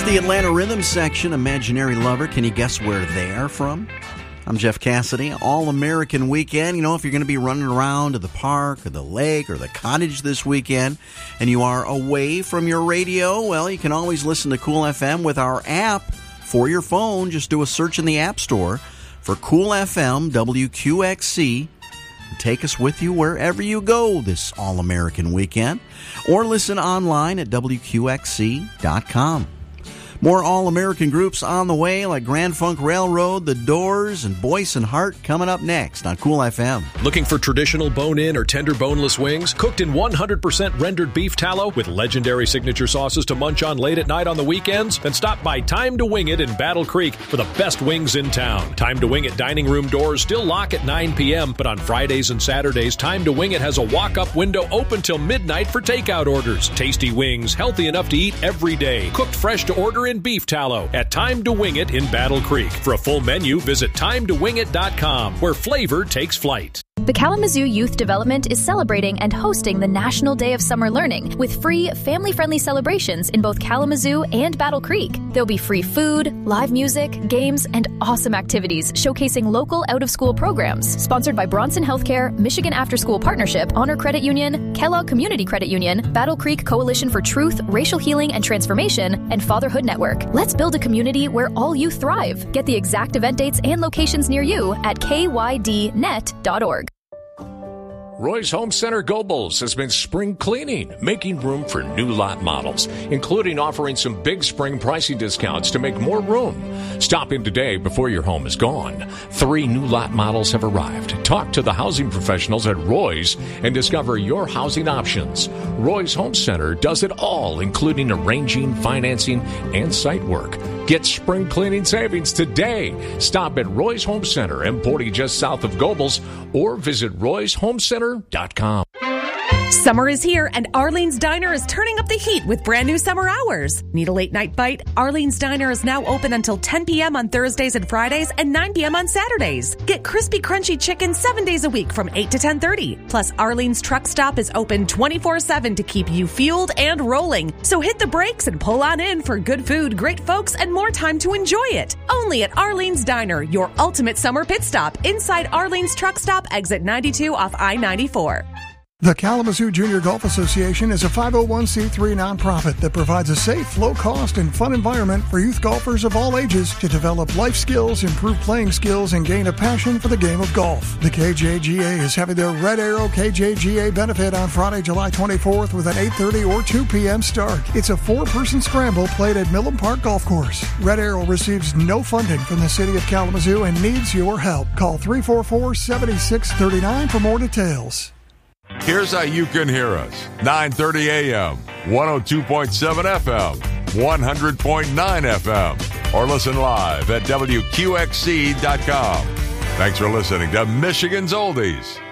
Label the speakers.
Speaker 1: The Atlanta Rhythm section, Imaginary Lover. Can you guess where they are from? I'm Jeff Cassidy. All-American Weekend. You know, if you're going to be running around to the park or the lake or the cottage this weekend and you are away from your radio, well, you can always listen to Cool FM with our app for your phone. Just do a search in the App Store for Cool FM WQXC. Take us with you wherever you go this All-American Weekend. Or listen online at WQXC.com. More All-American groups on the way, like Grand Funk Railroad, The Doors, and Boyce and Hart coming up next on Cool FM.
Speaker 2: Looking for traditional bone-in or tender boneless wings cooked in 100% rendered beef tallow with legendary signature sauces to munch on late at night on the weekends? Then stop by Time to Wing It in Battle Creek for the best wings in town. Time to Wing It dining room doors still lock at 9 p.m., but on Fridays and Saturdays, Time to Wing It has a walk-up window open till midnight for takeout orders. Tasty wings, healthy enough to eat every day. Cooked fresh to order in beef tallow at Time to Wing It in Battle Creek. For a full menu, visit timetowingit.com, where flavor takes flight.
Speaker 3: The Kalamazoo Youth Development is celebrating and hosting the National Day of Summer Learning with free, family-friendly celebrations in both Kalamazoo and Battle Creek. There'll be free food, live music, games, and awesome activities showcasing local out-of-school programs. Sponsored by Bronson Healthcare, Michigan After School Partnership, Honor Credit Union, Kellogg Community Credit Union, Battle Creek Coalition for Truth, Racial Healing and Transformation, and Fatherhood Network. Let's build a community where all youth thrive. Get the exact event dates and locations near you at kydnet.org.
Speaker 4: Roy's Home Center Gobles has been spring cleaning, making room for new lot models, including offering some big spring pricing discounts to make more room. Stop in today before your home is gone. 3 new lot models have arrived. Talk to the housing professionals at Roy's and discover your housing options. Roy's Home Center does it all, including arranging, financing, and site work. Get spring cleaning savings today. Stop at Roy's Home Center, M40 just south of Gobles, or visit royshomecenter.com.
Speaker 5: Summer is here, and Arlene's Diner is turning up the heat with brand new summer hours. Need a late night bite? Arlene's Diner is now open until 10 p.m. on Thursdays and Fridays and 9 p.m. on Saturdays. Get crispy, crunchy chicken 7 days a week from 8 to 10:30. Plus, Arlene's Truck Stop is open 24/7 to keep you fueled and rolling. So hit the brakes and pull on in for good food, great folks, and more time to enjoy it. Only at Arlene's Diner, your ultimate summer pit stop inside Arlene's Truck Stop, exit 92 off I-94.
Speaker 6: The Kalamazoo Junior Golf Association is a 501c3 nonprofit that provides a safe, low-cost, and fun environment for youth golfers of all ages to develop life skills, improve playing skills, and gain a passion for the game of golf. The KJGA is having their Red Arrow KJGA benefit on Friday, July 24th with an 8:30 or 2 p.m. start. It's a 4-person scramble played at Millen Park Golf Course. Red Arrow receives no funding from the City of Kalamazoo and needs your help. Call 344-7639 for more details.
Speaker 7: Here's how you can hear us. 9:30 a.m., 102.7 FM, 100.9 FM, or listen live at WQXC.com. Thanks for listening to Michigan's Oldies.